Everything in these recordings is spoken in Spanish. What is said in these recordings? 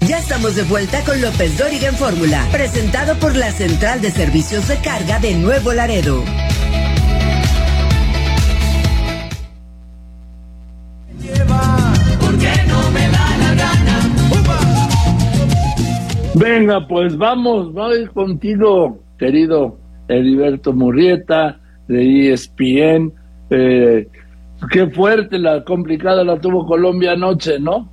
Ya estamos de vuelta con López Dóriga en Fórmula, presentado por la Central de Servicios de Carga de Nuevo Laredo. Venga, pues vamos contigo, querido Heriberto Murrieta, de ESPN. Qué fuerte, complicada la tuvo Colombia anoche, ¿no?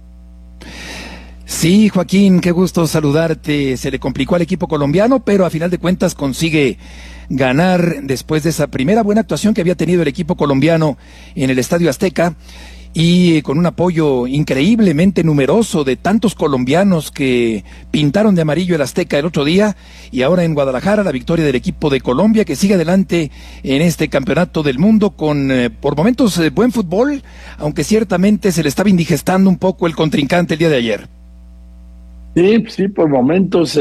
Sí, Joaquín, qué gusto saludarte. Se le complicó al equipo colombiano, pero a final de cuentas consigue ganar después de esa primera buena actuación que había tenido el equipo colombiano en el Estadio Azteca, y con un apoyo increíblemente numeroso de tantos colombianos que pintaron de amarillo el Azteca el otro día, y ahora en Guadalajara la victoria del equipo de Colombia, que sigue adelante en este campeonato del mundo con por momentos buen fútbol, aunque ciertamente se le estaba indigestando un poco el contrincante el día de ayer. Sí, por momentos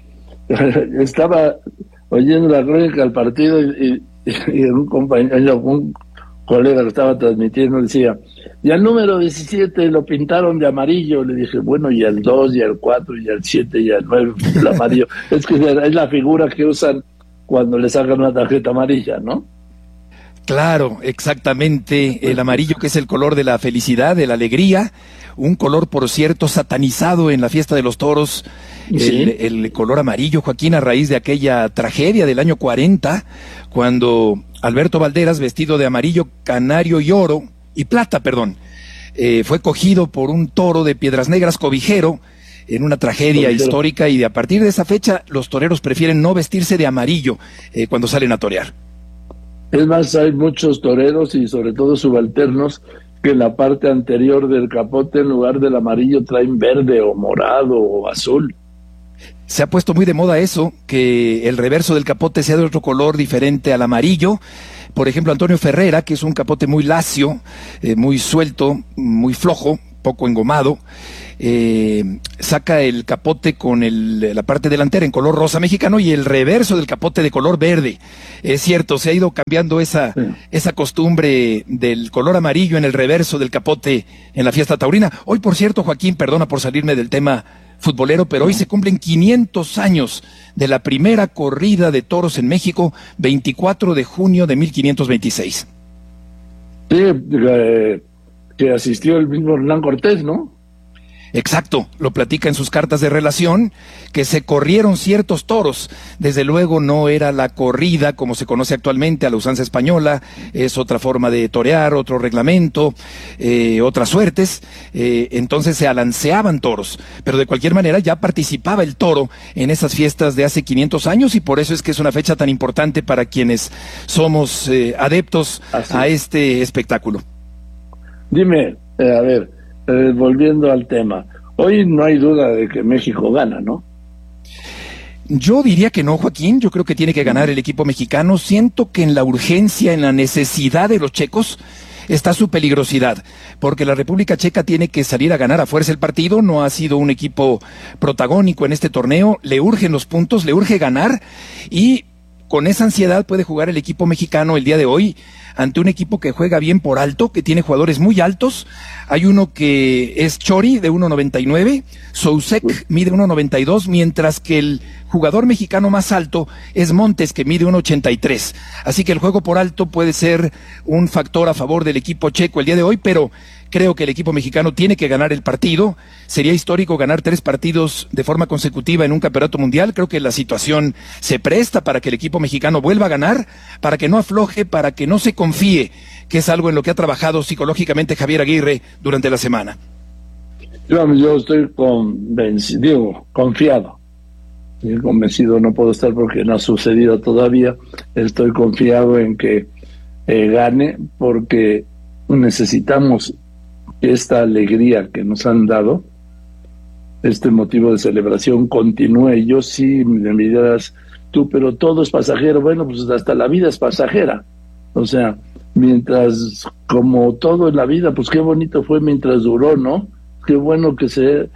estaba oyendo la crónica del partido y un compañero, un colega que estaba transmitiendo decía, y al número 17 lo pintaron de amarillo. Le dije, bueno, y al 2, y al 4, y al 7, y al 9, el amarillo. Es que es la figura que usan cuando le sacan una tarjeta amarilla, ¿no? Claro, exactamente, el amarillo, que es el color de la felicidad, de la alegría, un color, por cierto, satanizado en la fiesta de los toros, ¿sí? El color amarillo, Joaquín, a raíz de aquella tragedia del año 40, cuando Alberto Valderas, vestido de amarillo, canario y plata, fue cogido por un toro de Piedras Negras cobijero en una tragedia histórica, y a partir de esa fecha los toreros prefieren no vestirse de amarillo cuando salen a torear. Es más, hay muchos toreros y sobre todo subalternos que en la parte anterior del capote, en lugar del amarillo, traen verde o morado o azul. Se ha puesto muy de moda eso, que el reverso del capote sea de otro color diferente al amarillo. Por ejemplo, Antonio Ferrera, que es un capote muy lacio, muy suelto, muy flojo, poco engomado, saca el capote con la parte delantera en color rosa mexicano y el reverso del capote de color verde. Es cierto, se ha ido cambiando esa costumbre del color amarillo en el reverso del capote en la fiesta taurina. Hoy, por cierto, Joaquín, perdona por salirme del tema futbolero, pero hoy se cumplen 500 años de la primera corrida de toros en México, 24 de junio de 1526. Sí, que asistió el mismo Hernán Cortés, ¿no? Exacto, lo platica en sus cartas de relación, que se corrieron ciertos toros. Desde luego no era la corrida como se conoce actualmente a la usanza española, es otra forma de torear, otro reglamento, otras suertes, entonces se alanceaban toros, pero de cualquier manera ya participaba el toro en esas fiestas de hace 500 años, y por eso es que es una fecha tan importante para quienes somos adeptos a este espectáculo. Dime, a ver, volviendo al tema, hoy no hay duda de que México gana, ¿no? Yo diría que no, Joaquín. Yo creo que tiene que ganar el equipo mexicano. Siento que en la urgencia, en la necesidad de los checos, está su peligrosidad, porque la República Checa tiene que salir a ganar a fuerza el partido. No ha sido un equipo protagónico en este torneo, le urgen los puntos, le urge ganar, y con esa ansiedad puede jugar el equipo mexicano el día de hoy ante un equipo que juega bien por alto, que tiene jugadores muy altos. Hay uno que es Chori, de 1.99, Sousek mide 1.92, mientras que el jugador mexicano más alto es Montes, que mide 1.83. Así que el juego por alto puede ser un factor a favor del equipo checo el día de hoy, pero creo que el equipo mexicano tiene que ganar el partido. Sería histórico ganar 3 partidos de forma consecutiva en un campeonato mundial. Creo que la situación se presta para que el equipo mexicano vuelva a ganar, para que no afloje, para que no se confíe, que es algo en lo que ha trabajado psicológicamente Javier Aguirre durante la semana. Yo estoy confiado. Convencido no puedo estar porque no ha sucedido todavía. Estoy confiado en que gane, porque necesitamos esta alegría que nos han dado, este motivo de celebración, continúe. Yo sí me dirás tú, pero todo es pasajero. Bueno, pues hasta la vida es pasajera. O sea, mientras, como todo en la vida, pues qué bonito fue mientras duró, ¿no? Qué bueno que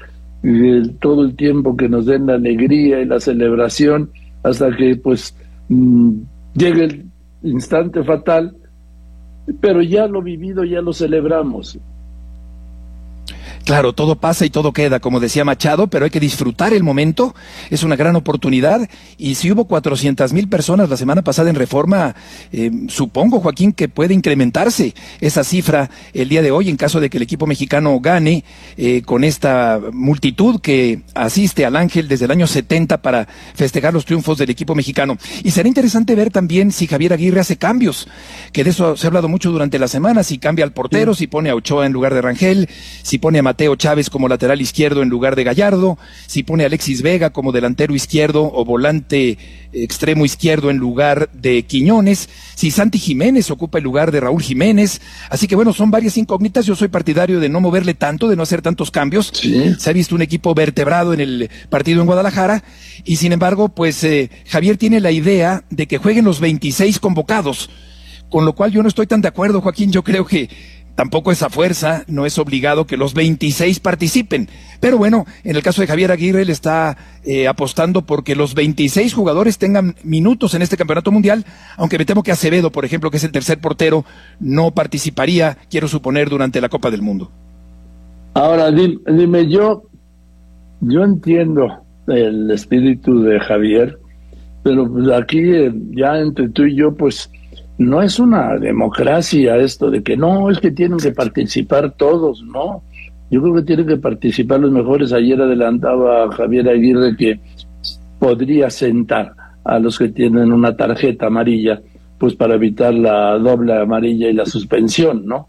todo el tiempo que nos den la alegría y la celebración, hasta que pues llegue el instante fatal, pero ya lo vivido ya lo celebramos. Claro, todo pasa y todo queda, como decía Machado, pero hay que disfrutar el momento, es una gran oportunidad, y si hubo 400,000 personas la semana pasada en Reforma, supongo, Joaquín, que puede incrementarse esa cifra el día de hoy en caso de que el equipo mexicano gane, con esta multitud que asiste al Ángel desde el año 70 para festejar los triunfos del equipo mexicano. Y será interesante ver también si Javier Aguirre hace cambios, que de eso se ha hablado mucho durante la semana, si cambia al portero, si pone a Ochoa en lugar de Rangel, si pone a Mateo Chávez como lateral izquierdo en lugar de Gallardo, si pone a Alexis Vega como delantero izquierdo o volante extremo izquierdo en lugar de Quiñones, si Santi Jiménez ocupa el lugar de Raúl Jiménez. Así que bueno, son varias incógnitas. Yo soy partidario de no moverle tanto, de no hacer tantos cambios. Sí. Se ha visto un equipo vertebrado en el partido en Guadalajara y sin embargo, pues Javier tiene la idea de que jueguen los 26 convocados, con lo cual yo no estoy tan de acuerdo, Joaquín. Yo creo que tampoco esa fuerza, no es obligado que los 26 participen. Pero bueno, en el caso de Javier Aguirre, le está apostando porque los 26 jugadores tengan minutos en este campeonato mundial, aunque me temo que Acevedo, por ejemplo, que es el tercer portero, no participaría, quiero suponer, durante la Copa del Mundo. Ahora, dime, yo entiendo el espíritu de Javier, pero pues aquí ya entre tú y yo, pues no es una democracia esto de que no, es que tienen que participar todos, no. Yo creo que tienen que participar los mejores. Ayer adelantaba Javier Aguirre que podría sentar a los que tienen una tarjeta amarilla, pues para evitar la doble amarilla y la suspensión, ¿no?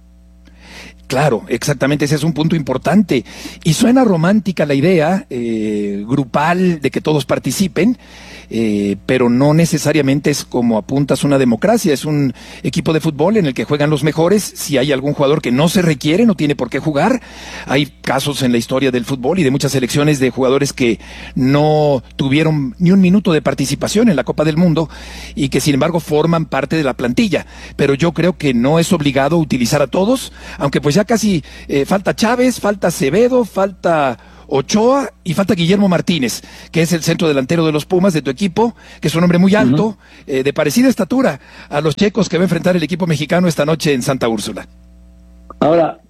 Claro, exactamente, ese es un punto importante. Y suena romántica la idea grupal de que todos participen, pero no necesariamente es como apuntas una democracia. Es un equipo de fútbol en el que juegan los mejores. Si hay algún jugador que no se requiere, no tiene por qué jugar. Hay casos en la historia del fútbol y de muchas selecciones de jugadores que no tuvieron ni un minuto de participación en la Copa del Mundo y que sin embargo forman parte de la plantilla. Pero yo creo que no es obligado utilizar a todos, aunque pues ya casi falta Chávez, falta Acevedo, falta Ochoa y falta Guillermo Martínez, que es el centro delantero de los Pumas, de tu equipo, que es un hombre muy alto, de parecida estatura a los checos que va a enfrentar el equipo mexicano esta noche en Santa Úrsula. Ahora,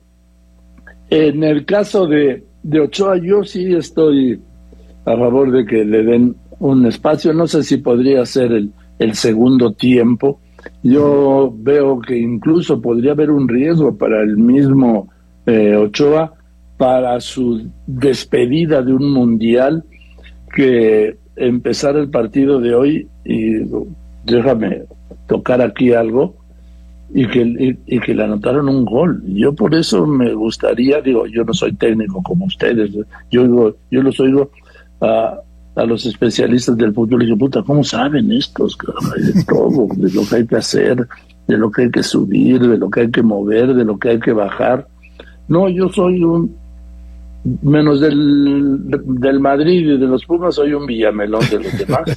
en el caso de Ochoa, yo sí estoy a favor de que le den un espacio. No sé si podría ser el segundo tiempo. Yo veo que incluso podría haber un riesgo para el mismo Ochoa, para su despedida de un mundial, que empezar el partido de hoy, y déjame tocar aquí algo, y que le anotaron un gol. Yo por eso me gustaría, digo, yo no soy técnico como ustedes, yo los oigo a los especialistas del fútbol y digo, puta, ¿cómo saben estos? De todo, de lo que hay que hacer, de lo que hay que subir, de lo que hay que mover, de lo que hay que bajar. No, yo soy menos del Madrid y de los Pumas, soy un Villamelón de los demás.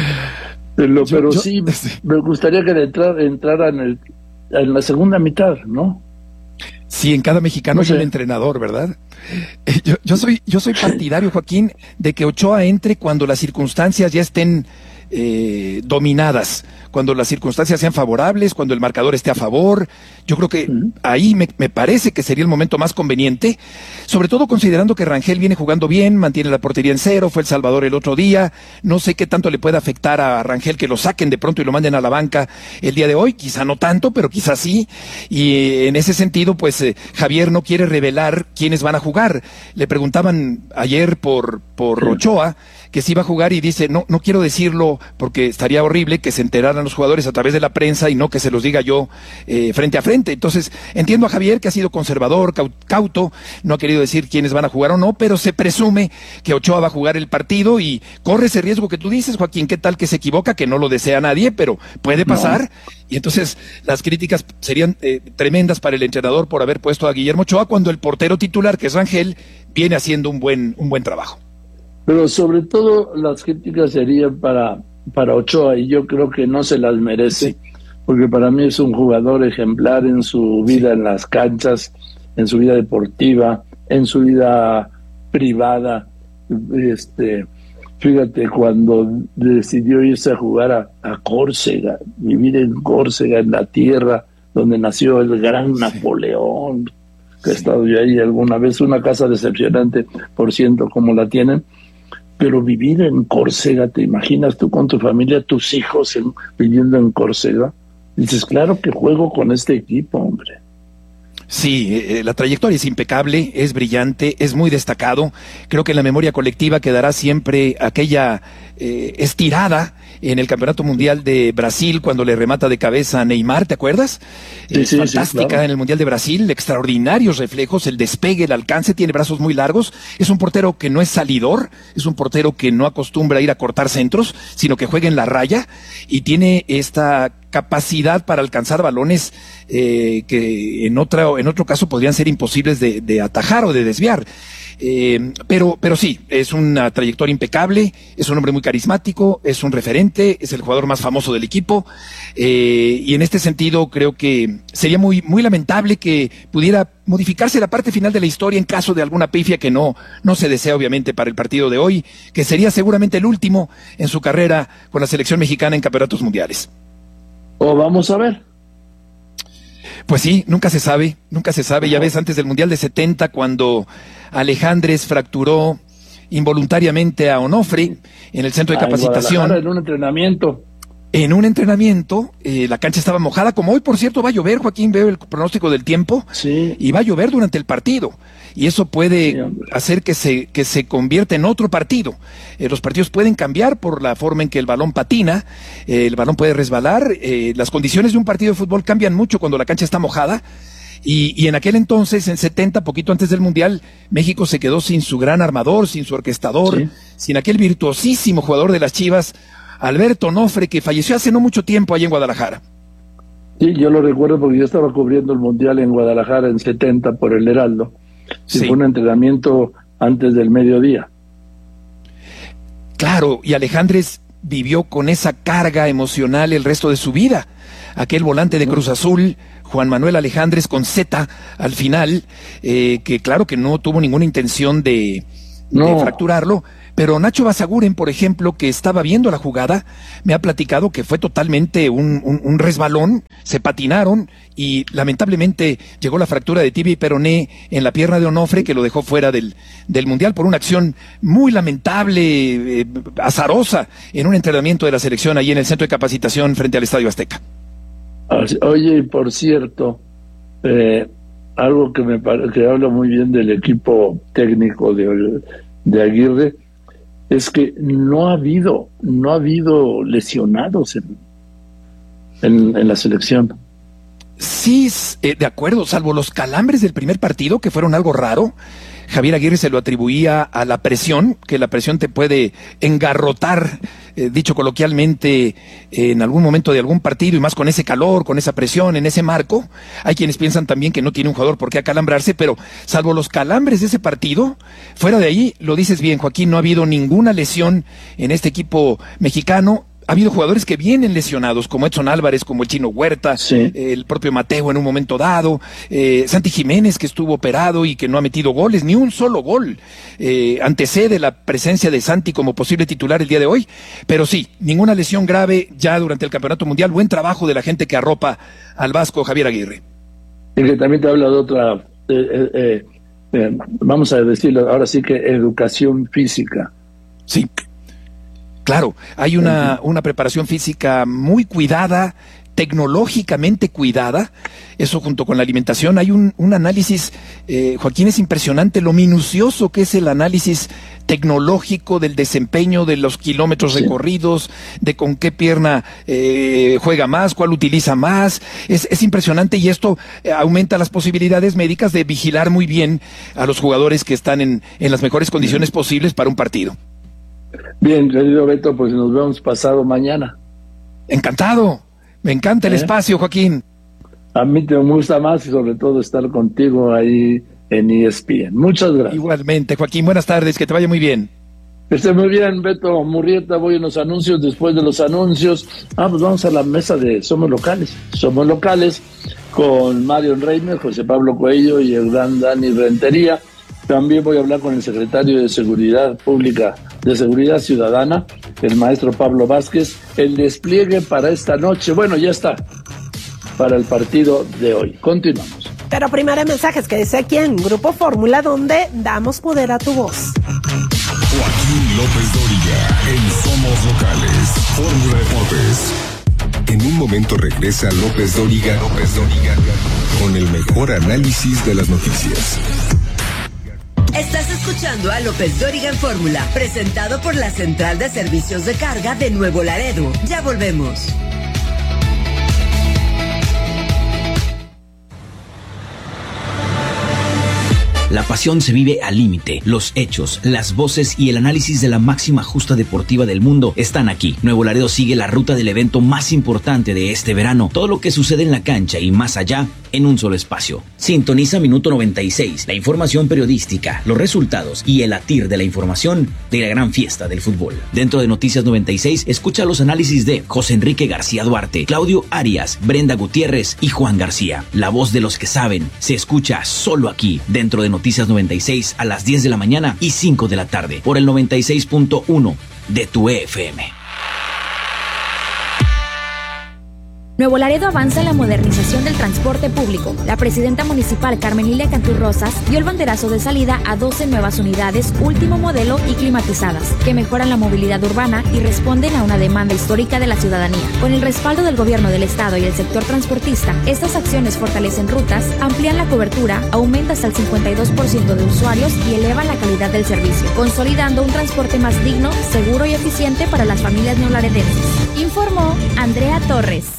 Pero sí, me gustaría que entraran en la segunda mitad, ¿no? Sí, en cada mexicano hay un entrenador, ¿verdad? Yo soy partidario, Joaquín, de que Ochoa entre cuando las circunstancias ya estén dominadas, cuando las circunstancias sean favorables, cuando el marcador esté a favor. Yo creo que ahí me parece que sería el momento más conveniente, sobre todo considerando que Rangel viene jugando bien, mantiene la portería en cero, fue El Salvador el otro día. No sé qué tanto le puede afectar a Rangel que lo saquen de pronto y lo manden a la banca el día de hoy, quizá no tanto, pero quizá sí. Y en ese sentido, pues Javier no quiere revelar quiénes van a jugar. Le preguntaban ayer por Ochoa que si iba a jugar y dice, no quiero decirlo porque estaría horrible que se enteraran los jugadores a través de la prensa y no que se los diga yo frente a frente. Entonces, entiendo a Javier que ha sido conservador, cauto, no ha querido decir quiénes van a jugar o no, pero se presume que Ochoa va a jugar el partido y corre ese riesgo que tú dices, Joaquín. ¿Qué tal que se equivoca? Que no lo desea nadie, pero puede pasar. No. Y entonces las críticas serían tremendas para el entrenador por haber puesto a Guillermo Ochoa cuando el portero titular, que es Rangel, viene haciendo un buen trabajo. Pero sobre todo las críticas serían para Ochoa, y yo creo que no se las merece, porque para mí es un jugador ejemplar en su vida en las canchas, en su vida deportiva, en su vida privada. Fíjate, cuando decidió irse a jugar a Córcega, vivir en Córcega, en la tierra donde nació el gran Napoleón, que he estado yo ahí alguna vez, una casa decepcionante, por ciento, como la tienen, pero vivir en Córcega, ¿te imaginas tú con tu familia, tus hijos viviendo en Córcega? Dices, claro que juego con este equipo, hombre. Sí, la trayectoria es impecable, es brillante, es muy destacado. Creo que en la memoria colectiva quedará siempre aquella estirada en el Campeonato Mundial de Brasil cuando le remata de cabeza a Neymar, ¿te acuerdas? Sí, fantástica, claro. En el Mundial de Brasil, extraordinarios reflejos, el despegue, el alcance, tiene brazos muy largos. Es un portero que no es salidor, es un portero que no acostumbra a ir a cortar centros, sino que juega en la raya y tiene esta capacidad para alcanzar balones que en otro caso podrían ser imposibles de atajar o de desviar. Pero sí, es una trayectoria impecable, es un hombre muy carismático, es un referente, es el jugador más famoso del equipo, y en este sentido creo que sería muy, muy lamentable que pudiera modificarse la parte final de la historia en caso de alguna pifia que no se desea obviamente para el partido de hoy, que sería seguramente el último en su carrera con la selección mexicana en campeonatos mundiales. Vamos a ver. Pues sí, nunca se sabe. Ya ves, antes del Mundial de 70, cuando Alejandres fracturó involuntariamente a Onofre en el centro de capacitación. En un entrenamiento. La cancha estaba mojada, como hoy, por cierto, va a llover, Joaquín, veo el pronóstico del tiempo, sí. Y va a llover durante el partido, y eso puede hacer que se convierta en otro partido. Los partidos pueden cambiar por la forma en que el balón patina, el balón puede resbalar, las condiciones de un partido de fútbol cambian mucho cuando la cancha está mojada, y en aquel entonces, en 70, poquito antes del Mundial, México se quedó sin su gran armador, sin su orquestador, sí. Sin aquel virtuosísimo jugador de las Chivas, Alberto Onofre, que falleció hace no mucho tiempo allá en Guadalajara. Sí, yo lo recuerdo porque yo estaba cubriendo el Mundial en Guadalajara en 70 por el Heraldo. Sí. Fue un entrenamiento antes del mediodía. Claro, y Alejandres vivió con esa carga emocional el resto de su vida. Aquel volante de Cruz Azul, Juan Manuel Alejandres con Z al final, que claro que no tuvo ninguna intención de fracturarlo. Pero Nacho Basaguren, por ejemplo, que estaba viendo la jugada, me ha platicado que fue totalmente un resbalón, se patinaron y lamentablemente llegó la fractura de tibia y peroné en la pierna de Onofre, que lo dejó fuera del Mundial por una acción muy lamentable, azarosa, en un entrenamiento de la selección ahí en el centro de capacitación frente al Estadio Azteca. Oye, y por cierto, algo que habla muy bien del equipo técnico de Aguirre, es que no ha habido lesionados en la selección. Sí, de acuerdo, salvo los calambres del primer partido, que fueron algo raro. Javier Aguirre se lo atribuía a la presión, que la presión te puede engarrotar, dicho coloquialmente, en algún momento de algún partido, y más con ese calor, con esa presión, en ese marco. Hay quienes piensan también que no tiene un jugador por qué acalambrarse, pero salvo los calambres de ese partido, fuera de ahí, lo dices bien, Joaquín, no ha habido ninguna lesión en este equipo mexicano. Ha habido jugadores que vienen lesionados, como Edson Álvarez, como el Chino Huerta, sí. El propio Mateo en un momento dado, Santi Jiménez, que estuvo operado y que no ha metido goles, ni un solo gol. Antecede la presencia de Santi como posible titular el día de hoy, pero sí, ninguna lesión grave ya durante el Campeonato Mundial. Buen trabajo de la gente que arropa al vasco Javier Aguirre. Y que también te habla de otra, vamos a decirlo ahora sí, que educación física. Sí. Claro, hay una preparación física muy cuidada, tecnológicamente cuidada, eso junto con la alimentación. Hay un análisis, Joaquín, es impresionante lo minucioso que es el análisis tecnológico del desempeño, de los kilómetros recorridos, de con qué pierna juega más, cuál utiliza más. Es impresionante, y esto aumenta las posibilidades médicas de vigilar muy bien a los jugadores que están en las mejores condiciones posibles para un partido. Bien, querido Beto, pues nos vemos pasado mañana. Encantado, me encanta el espacio, Joaquín. A mí te gusta más y sobre todo estar contigo ahí en ESPN. Muchas gracias. Igualmente, Joaquín, buenas tardes, que te vaya muy bien. Que esté muy bien, Beto Murrieta. Voy en los anuncios. Después de los anuncios, pues vamos a la mesa de Somos Locales. Somos Locales con Mario Reimer, José Pablo Coello y el gran Dani Rentería. También voy a hablar con el secretario de Seguridad Pública, de Seguridad Ciudadana, el maestro Pablo Vázquez. El despliegue para esta noche, bueno, ya está, para el partido de hoy. Continuamos. Pero primero hay mensajes que dice aquí en Grupo Fórmula, donde damos poder a tu voz. Joaquín López Dóriga, en Somos Locales, Fórmula Deportes. En un momento regresa López Dóriga, con el mejor análisis de las noticias. Estás escuchando a López Dóriga en Fórmula, presentado por la Central de Servicios de Carga de Nuevo Laredo. Ya volvemos. La pasión se vive al límite. Los hechos, las voces y el análisis de la máxima justa deportiva del mundo están aquí. Nuevo Laredo sigue la ruta del evento más importante de este verano. Todo lo que sucede en la cancha y más allá en un solo espacio. Sintoniza Minuto 96, la información periodística, los resultados y el latir de la información de la gran fiesta del fútbol. Dentro de Noticias 96, escucha los análisis de José Enrique García Duarte, Claudio Arias, Brenda Gutiérrez y Juan García. La voz de los que saben se escucha solo aquí, dentro de Noticias 96 a las 10 de la mañana y 5 de la tarde, por el 96.1 de tu FM. Nuevo Laredo avanza en la modernización del transporte público. La presidenta municipal Carmen Lilia Cantú Rosas dio el banderazo de salida a 12 nuevas unidades último modelo y climatizadas, que mejoran la movilidad urbana y responden a una demanda histórica de la ciudadanía. Con el respaldo del gobierno del estado y el sector transportista, estas acciones fortalecen rutas, amplían la cobertura, aumentan hasta el 52% de usuarios y elevan la calidad del servicio, consolidando un transporte más digno, seguro y eficiente para las familias neolaredenses. Informó Andrea Torres.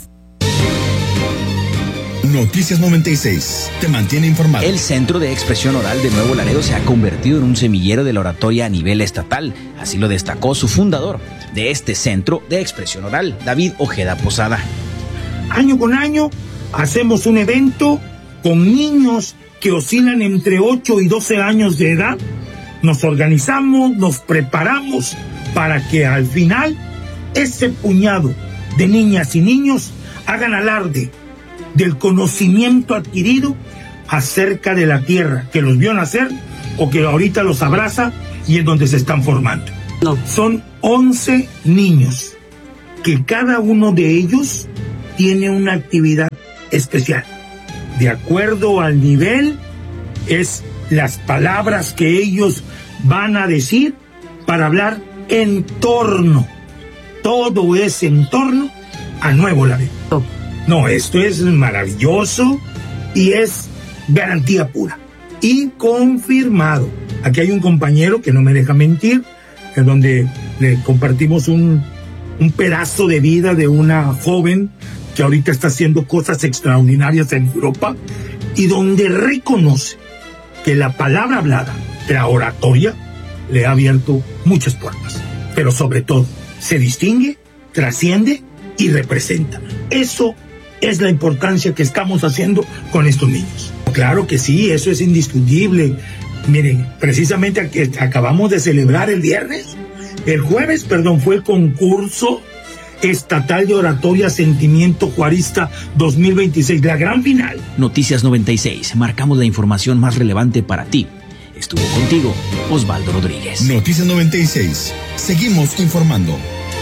Noticias 96, te mantiene informado. El Centro de Expresión Oral de Nuevo Laredo se ha convertido en un semillero de la oratoria a nivel estatal. Así lo destacó su fundador de este Centro de Expresión Oral, David Ojeda Posada. Año con año hacemos un evento con niños que oscilan entre 8 y 12 años de edad. Nos organizamos, nos preparamos para que al final ese puñado de niñas y niños hagan alarde del conocimiento adquirido acerca de la tierra que los vio nacer o que ahorita los abraza y en donde se están formando. No. Son 11 niños que cada uno de ellos tiene una actividad especial. De acuerdo al nivel, es las palabras que ellos van a decir para hablar en torno. Todo es en torno a Nuevo Laredo. No, esto es maravilloso y es garantía pura. Y confirmado. Aquí hay un compañero que no me deja mentir, en donde le compartimos un pedazo de vida de una joven que ahorita está haciendo cosas extraordinarias en Europa y donde reconoce que la palabra hablada, la oratoria, le ha abierto muchas puertas. Pero sobre todo, se distingue, trasciende y representa. Eso es la importancia que estamos haciendo con estos niños. Claro que sí, eso es indiscutible. Miren, precisamente acabamos de celebrar el jueves, fue el concurso estatal de oratoria Sentimiento Juarista 2026, la gran final. Noticias 96, marcamos la información más relevante para ti. Estuvo contigo Osvaldo Rodríguez. Noticias 96, seguimos informando.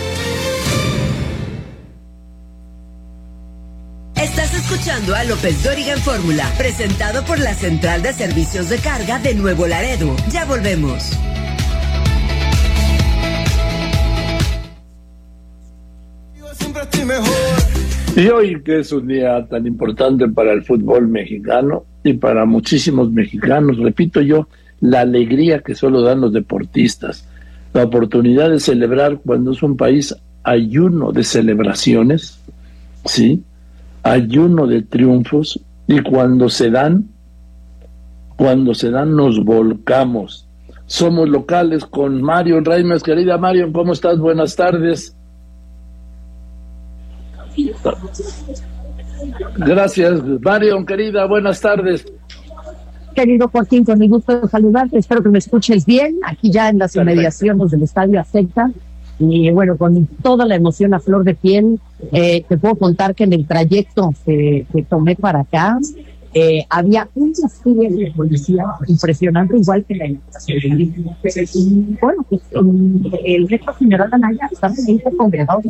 Estás escuchando a López Dóriga en Fórmula, presentado por la Central de Servicios de Carga de Nuevo Laredo. Ya volvemos. Y hoy, que es un día tan importante para el fútbol mexicano y para muchísimos mexicanos, repito yo, la alegría que solo dan los deportistas, la oportunidad de celebrar cuando es un país ayuno de celebraciones, ¿sí? Ayuno de triunfos, y cuando se dan nos volcamos. Somos locales con Marion Reimes. Querida Marion, ¿cómo estás? Buenas tardes. Gracias, Marion, querida, buenas tardes. Querido Joaquín, con mi gusto de saludarte, espero que me escuches bien, aquí ya en las inmediaciones del Estadio Azteca. Y bueno, con toda la emoción a flor de piel, te puedo contar que en el trayecto que tomé para acá, había un desfile de policía impresionante, igual que la inauguración. Bueno, pues el rector general Anaya estaba un poco congregado,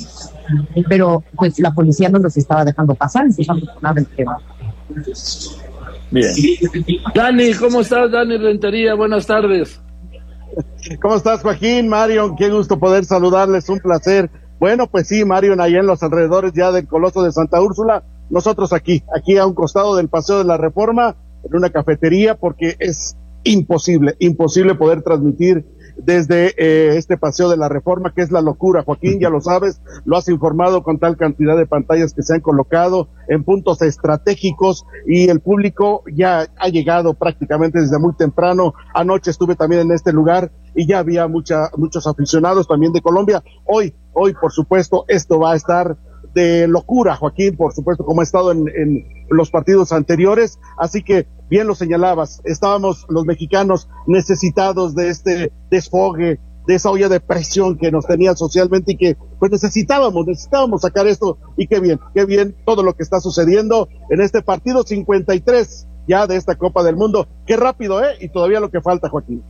pero pues la policía no los estaba dejando pasar, empezamos a poner el tema. Bien. Dani, ¿cómo estás? Dani Rentería, buenas tardes. ¿Cómo estás, Joaquín? Marion, qué gusto poder saludarles, un placer. Bueno, pues sí, Marion, allá en los alrededores ya del Coloso de Santa Úrsula, nosotros aquí a un costado del Paseo de la Reforma, en una cafetería, porque es imposible poder transmitir desde este Paseo de la Reforma, que es la locura, Joaquín, ya lo sabes, lo has informado con tal cantidad de pantallas que se han colocado en puntos estratégicos y el público ya ha llegado prácticamente desde muy temprano. Anoche estuve también en este lugar y ya había muchos aficionados también de Colombia. Hoy, por supuesto, esto va a estar de locura, Joaquín, por supuesto, como ha estado en los partidos anteriores, así que bien lo señalabas, estábamos los mexicanos necesitados de este desfogue, de esa olla de presión que nos tenía socialmente y que pues necesitábamos sacar esto, y qué bien todo lo que está sucediendo en este partido 53 ya de esta Copa del Mundo. Qué rápido, y todavía lo que falta, Joaquín.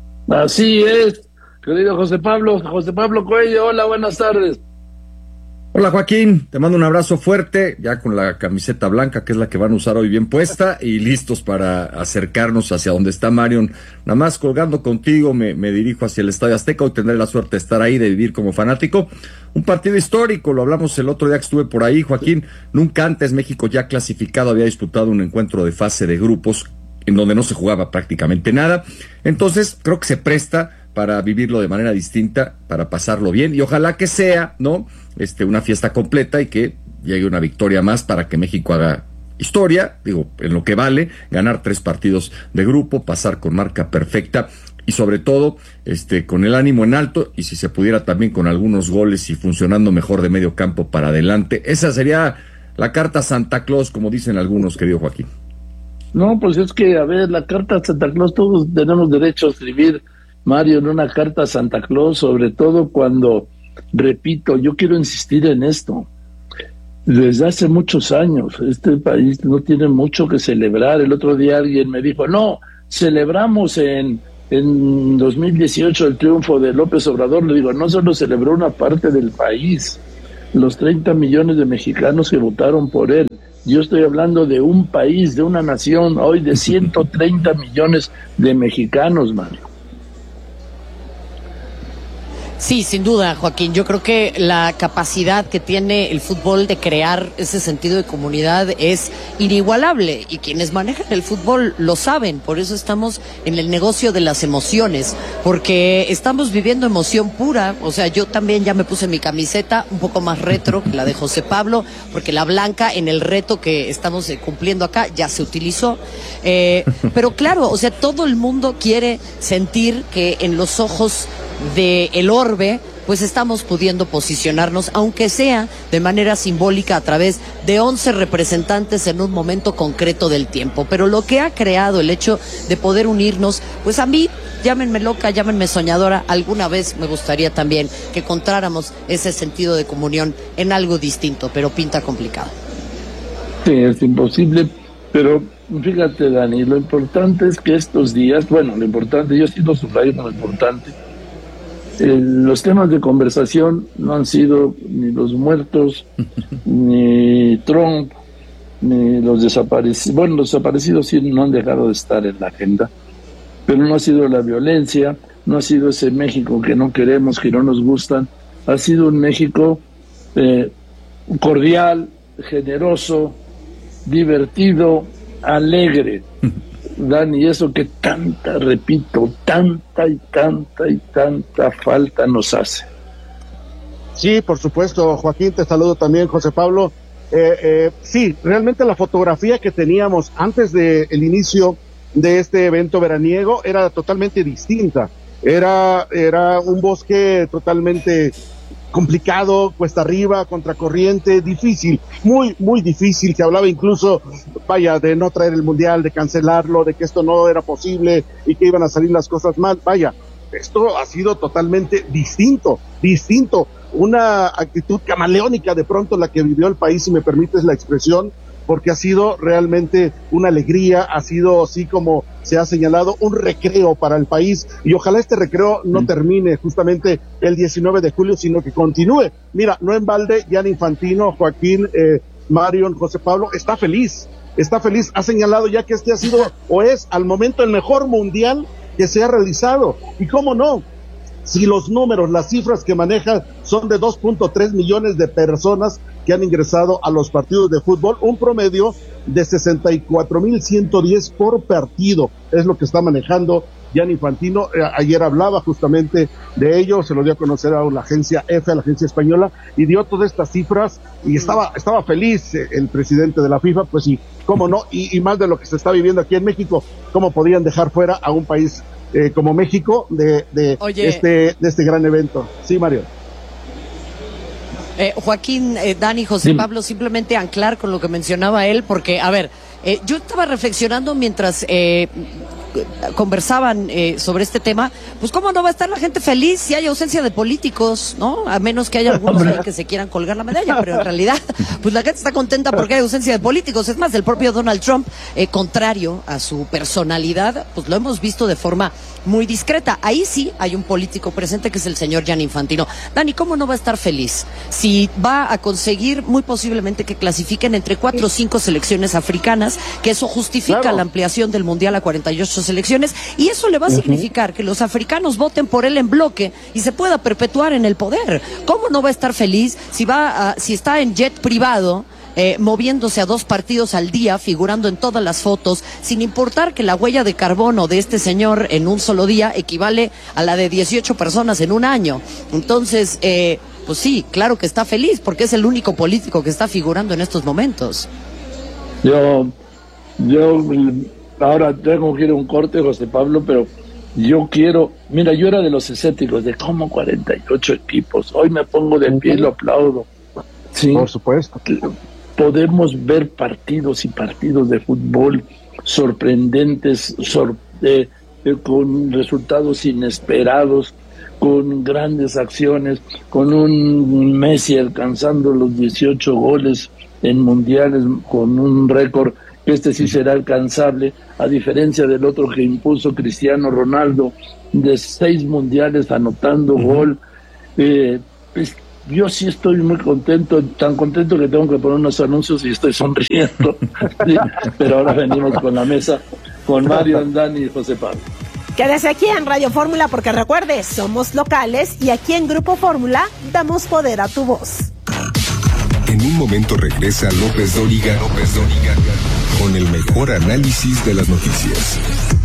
Así es, querido José Pablo Cuello, hola, buenas tardes. Hola Joaquín, te mando un abrazo fuerte, ya con la camiseta blanca que es la que van a usar hoy bien puesta y listos para acercarnos hacia donde está Marion. Nada más colgando contigo me dirijo hacia el Estadio Azteca, hoy tendré la suerte de estar ahí, de vivir como fanático. Un partido histórico, lo hablamos el otro día que estuve por ahí, Joaquín. Nunca antes México ya clasificado había disputado un encuentro de fase de grupos en donde no se jugaba prácticamente nada. Entonces creo que se presta para vivirlo de manera distinta, para pasarlo bien, y ojalá que sea, ¿no? Una fiesta completa y que llegue una victoria más para que México haga historia, en lo que vale, ganar 3 partidos de grupo, pasar con marca perfecta y sobre todo, con el ánimo en alto, y si se pudiera también con algunos goles y funcionando mejor de medio campo para adelante. Esa sería la carta Santa Claus, como dicen algunos, querido Joaquín. No, pues es que, a ver, la carta Santa Claus, todos tenemos derecho a escribir, Mario, en una carta a Santa Claus, sobre todo cuando, repito, yo quiero insistir en esto. Desde hace muchos años, este país no tiene mucho que celebrar. El otro día alguien me dijo, no, celebramos en 2018 el triunfo de López Obrador. Le digo, no solo celebró una parte del país, los 30 millones de mexicanos que votaron por él. Yo estoy hablando de un país, de una nación, hoy de 130 millones de mexicanos, Mario. Sí, sin duda, Joaquín. Yo creo que la capacidad que tiene el fútbol de crear ese sentido de comunidad es inigualable y quienes manejan el fútbol lo saben. Por eso estamos en el negocio de las emociones, porque estamos viviendo emoción pura. O sea, yo también ya me puse mi camiseta un poco más retro que la de José Pablo, porque la blanca en el reto que estamos cumpliendo acá ya se utilizó. Pero claro, o sea, todo el mundo quiere sentir que en los ojos de el orbe, pues estamos pudiendo posicionarnos, aunque sea de manera simbólica, a través de 11 representantes en un momento concreto del tiempo. Pero lo que ha creado el hecho de poder unirnos, pues a mí, llámenme loca, llámenme soñadora, alguna vez me gustaría también que encontráramos ese sentido de comunión en algo distinto, pero pinta complicado. Sí, es imposible, pero fíjate, Dani, lo importante es que estos días, yo sí lo subrayo como importante. Los temas de conversación no han sido ni los muertos, ni Trump, ni los desaparecidos. Bueno, los desaparecidos sí no han dejado de estar en la agenda, pero no ha sido la violencia, no ha sido ese México que no queremos, que no nos gustan. Ha sido un México cordial, generoso, divertido, alegre. Dani, eso que tanta falta nos hace. Sí, por supuesto, Joaquín, te saludo también, José Pablo. Sí, realmente la fotografía que teníamos antes del inicio de este evento veraniego era totalmente distinta. Era un bosque totalmente complicado, cuesta arriba, contracorriente, difícil, muy difícil. Se hablaba incluso, de no traer el mundial, de cancelarlo, de que esto no era posible y que iban a salir las cosas mal. Esto ha sido totalmente distinto, una actitud camaleónica de pronto la que vivió el país, si me permites la expresión, porque ha sido realmente una alegría, ha sido, así como se ha señalado, un recreo para el país, y ojalá este recreo no termine justamente el 19 de julio, sino que continúe. Mira, no en balde, Gianni Infantino, Joaquín, Marion, José Pablo, está feliz está feliz, ha señalado ya que este ha sido o es al momento el mejor mundial que se ha realizado. Y cómo no, si los números, las cifras que maneja son de 2.3 millones de personas que han ingresado a los partidos de fútbol, un promedio de 64,110 por partido, es lo que está manejando Gianni Infantino. Ayer hablaba justamente de ello, se lo dio a conocer a la agencia EFE, a la agencia española, y dio todas estas cifras, y estaba feliz el presidente de la FIFA, pues sí, cómo no, y más de lo que se está viviendo aquí en México, cómo podían dejar fuera a un país como México de este gran evento. Sí, Mario. Joaquín, Dani, José Pablo, simplemente anclar con lo que mencionaba él, porque, a ver, yo estaba reflexionando mientras conversaban sobre este tema, pues cómo no va a estar la gente feliz si hay ausencia de políticos, ¿no? A menos que haya algunos ahí que se quieran colgar la medalla, pero en realidad, pues la gente está contenta porque hay ausencia de políticos. Es más, el propio Donald Trump, contrario a su personalidad, pues lo hemos visto de forma muy discreta. Ahí sí hay un político presente, que es el señor Gianni Infantino. Dani, ¿cómo no va a estar feliz si va a conseguir muy posiblemente que clasifiquen entre 4 o 5 selecciones africanas, que eso justifica la ampliación del Mundial a 48 selecciones, y eso le va a significar que los africanos voten por él en bloque y se pueda perpetuar en el poder? ¿Cómo no va a estar feliz si está en jet privado, moviéndose a 2 partidos al día, figurando en todas las fotos, sin importar que la huella de carbono de este señor en un solo día equivale a la de 18 personas en un año? Entonces, pues sí, claro que está feliz, porque es el único político que está figurando en estos momentos. Yo ahora tengo que ir a un corte, José Pablo, pero yo era de los escépticos de cómo 48 equipos. Hoy me pongo de pie y lo aplaudo. Sí, por supuesto. Podemos ver partidos y partidos de fútbol sorprendentes, con resultados inesperados, con grandes acciones, con un Messi alcanzando los 18 goles en mundiales, con un récord que sí será alcanzable, a diferencia del otro que impuso Cristiano Ronaldo, de 6 mundiales anotando gol. Yo sí estoy muy contento, tan contento que tengo que poner unos anuncios y estoy sonriendo. Sí, pero ahora venimos con la mesa, con Mario, Dani y José Pablo. Quédese aquí en Radio Fórmula, porque recuerde, somos locales y aquí en Grupo Fórmula damos poder a tu voz. En un momento regresa López Dóriga con el mejor análisis de las noticias.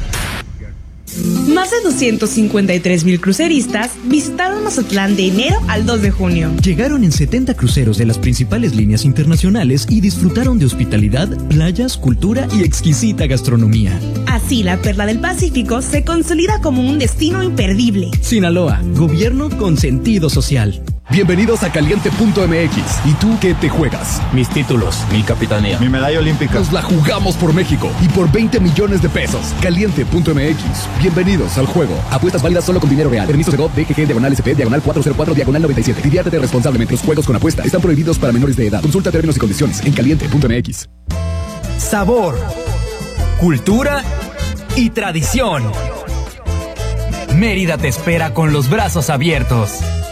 Más de 253,000 cruceristas visitaron Mazatlán de enero al 2 de junio. Llegaron en 70 cruceros de las principales líneas internacionales y disfrutaron de hospitalidad, playas, cultura y exquisita gastronomía. Así, la Perla del Pacífico se consolida como un destino imperdible. Sinaloa, gobierno con sentido social. Bienvenidos a Caliente.mx. ¿Y tú qué te juegas? Mis títulos, mi capitanía, mi medalla olímpica. Nos la jugamos por México y por 20 millones de pesos. Caliente.mx. Bienvenidos al juego. Apuestas válidas solo con dinero real. Permiso de GOV, DGG, /SP, /404, /97. Diviértete responsablemente. Los juegos con apuesta están prohibidos para menores de edad. Consulta términos y condiciones en Caliente.mx. Sabor, cultura y tradición. Mérida te espera con los brazos abiertos.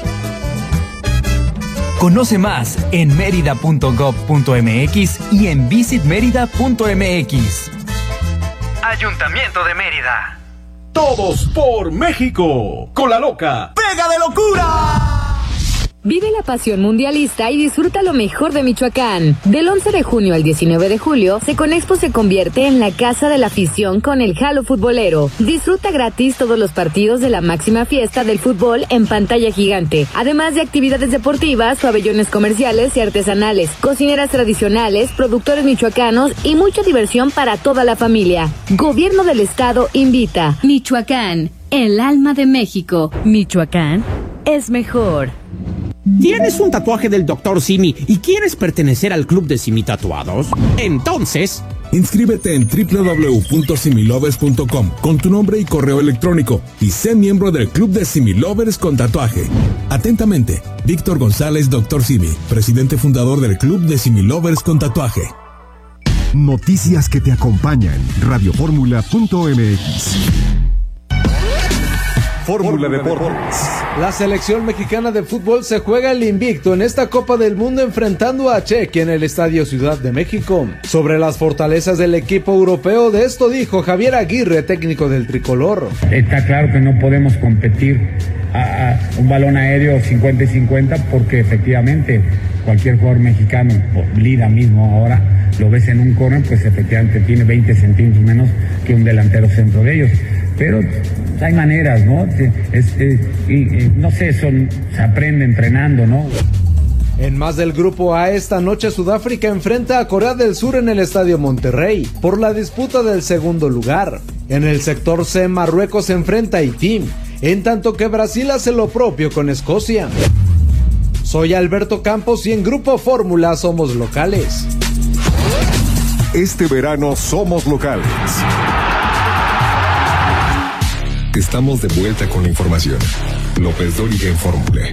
Conoce más en merida.gov.mx y en visitmerida.mx. Ayuntamiento de Mérida. Todos por México. Con la loca. ¡Pega de locura! Vive la pasión mundialista y disfruta lo mejor de Michoacán. Del 11 de junio al 19 de julio, Seconexpo se convierte en la casa de la afición con el Jalo Futbolero. Disfruta gratis todos los partidos de la máxima fiesta del fútbol en pantalla gigante, además de actividades deportivas, pabellones comerciales y artesanales, cocineras tradicionales, productores michoacanos y mucha diversión para toda la familia. Gobierno del Estado invita. Michoacán, el alma de México. Michoacán es mejor. ¿Tienes un tatuaje del Dr. Simi y quieres pertenecer al club de Simi Tatuados? Entonces, inscríbete en www.similovers.com con tu nombre y correo electrónico y sé miembro del club de Similovers con tatuaje. Atentamente, Víctor González, Dr. Simi, presidente fundador del club de Similovers con tatuaje. Noticias que te acompañan. Radioformula.mx. Fórmula Deportes. La selección mexicana de fútbol se juega el invicto en esta Copa del Mundo enfrentando a Chequia en el Estadio Ciudad de México. Sobre las fortalezas del equipo europeo, de esto dijo Javier Aguirre, técnico del tricolor. Está claro que no podemos competir a un balón aéreo 50 y 50 porque efectivamente cualquier jugador mexicano, Lira mismo ahora, lo ves en un córner, pues efectivamente tiene 20 centímetros menos que un delantero centro de ellos. Pero hay maneras, ¿no? No sé, se aprende entrenando, ¿no? En más del grupo A, esta noche Sudáfrica enfrenta a Corea del Sur en el Estadio Monterrey por la disputa del segundo lugar. En el sector C, Marruecos enfrenta a Haití, en tanto que Brasil hace lo propio con Escocia. Soy Alberto Campos y en Grupo Fórmula somos locales. Este verano somos locales. Estamos de vuelta con la información. López Dóriga en Fórmula.